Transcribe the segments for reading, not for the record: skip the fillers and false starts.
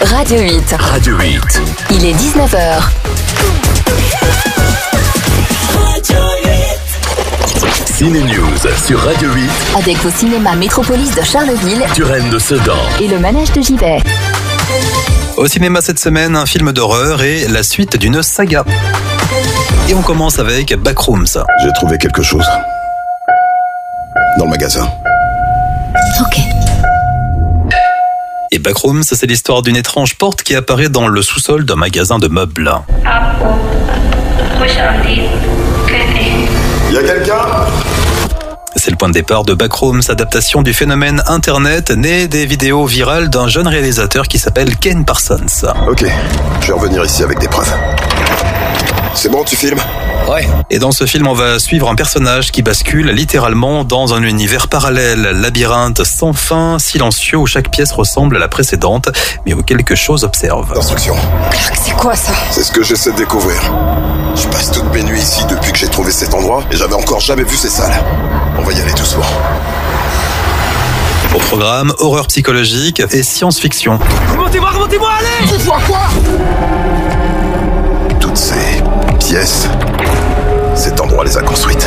Radio 8. Radio 8. Il est 19h. Ciné News sur Radio 8. Avec vos cinémas Métropolis de Charleville, Turenne de Sedan et le manège de Givet. Au cinéma cette semaine, un film d'horreur et la suite d'une saga. Et on commence avec Backrooms. J'ai trouvé quelque chose. Dans le magasin. Ok. Et Backrooms, c'est l'histoire d'une étrange porte qui apparaît dans le sous-sol d'un magasin de meubles. Y a quelqu'un ? C'est le point de départ de Backrooms, adaptation du phénomène Internet, né des vidéos virales d'un jeune réalisateur qui s'appelle Ken Parsons. Ok, je vais revenir ici avec des preuves. C'est bon, tu filmes ? Ouais. Et dans ce film, on va suivre un personnage qui bascule littéralement dans un univers parallèle, labyrinthe sans fin, silencieux, où chaque pièce ressemble à la précédente, mais où quelque chose observe. Instruction. Clark, c'est quoi ça? C'est ce que j'essaie de découvrir. Je passe toutes mes nuits ici depuis que j'ai trouvé cet endroit et j'avais encore jamais vu ces salles. On va y aller doucement. Au programme, horreur psychologique et science-fiction. Remontez-moi, allez! Tu vois quoi ? Toutes ces pièces, cet endroit les a construites.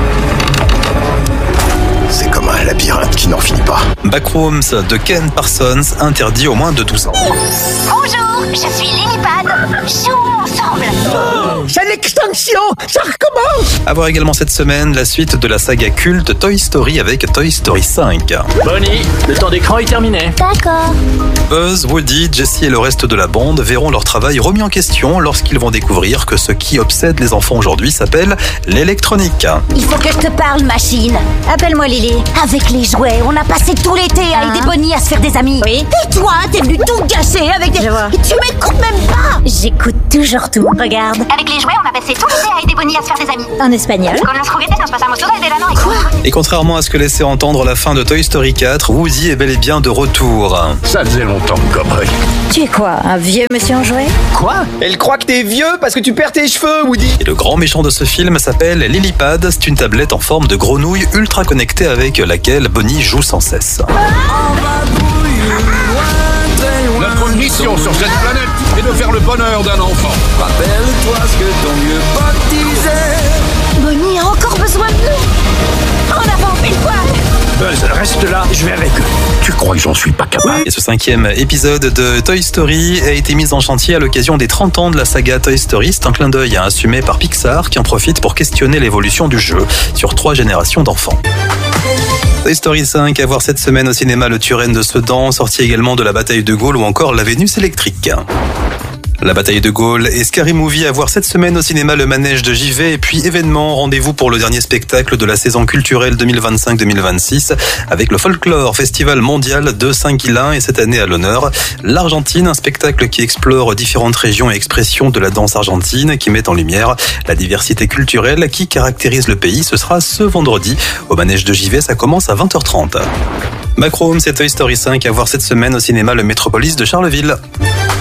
C'est comme un labyrinthe qui n'en finit pas. Backrooms de Ken Parsons, interdit aux moins de 12 ans. Bonjour, je suis Lillipad. Jouons ensemble. C'est l'extinction! Ça recommence! À voir également cette semaine la suite de la saga culte Toy Story avec Toy Story 5. Bonnie, le temps d'écran est terminé. D'accord. Buzz, Woody, Jessie et le reste de la bande verront leur travail remis en question lorsqu'ils vont découvrir que ce qui obsède les enfants aujourd'hui s'appelle l'électronique. Il faut que je te parle, machine. Appelle-moi Lily. Avec les jouets, on a passé tout l'été à aider Bonnie à se faire des amis. Oui. Et toi, t'es venu tout gâcher avec des... Je vois. Et tu m'écoutes même pas. J'écoute toujours tout. Regarde. Avec les jouets, on a passé tout l'été à aider Bonnie à se faire des amis. En espagnol. Con los juguetes nos pasamos todo el verano. Quoi? Et contrairement à ce que laissait entendre la fin de Toy Story 4, Woody est bel et bien de retour. Ça faisait longtemps que compris. Tu es quoi, un vieux monsieur en jouet? Quoi? Elle croit que t'es vieux parce que tu perds tes cheveux, Woody. Et le grand méchant de ce film s'appelle Lillipad, c'est une tablette en forme de grenouille ultra connectée avec laquelle Bonnie joue sans cesse. Notre mission sur cette planète est de faire le bonheur d'un enfant. Rappelle-toi ce que ton vieux pote disait. Bonnie a encore besoin de nous. En avant, pile poil. Buzz, reste là, je vais avec eux. Tu crois que j'en suis pas capable? Et ce 5e épisode de Toy Story a été mis en chantier à l'occasion des 30 ans de la saga Toy Story. C'est un clin d'œil assumé par Pixar qui en profite pour questionner l'évolution du jeu sur 3 générations d'enfants. Toy Story 5 à voir cette semaine au cinéma Le Turenne de Sedan, sorti également de la bataille de Gaulle ou encore la Vénus électrique. La bataille de Gaulle et Scary Movie à voir cette semaine au cinéma Le Manège de Givet. Et puis événement, rendez-vous pour le dernier spectacle de la saison culturelle 2025-2026 avec le Folklore Festival Mondial de Saint-Guilain et cette année à l'honneur l'Argentine, un spectacle qui explore différentes régions et expressions de la danse argentine qui met en lumière la diversité culturelle qui caractérise le pays. Ce sera ce vendredi au Manège de Givet, ça commence à 20h30. Backrooms et Toy Story 5 à voir cette semaine au cinéma Le Métropolis de Charleville.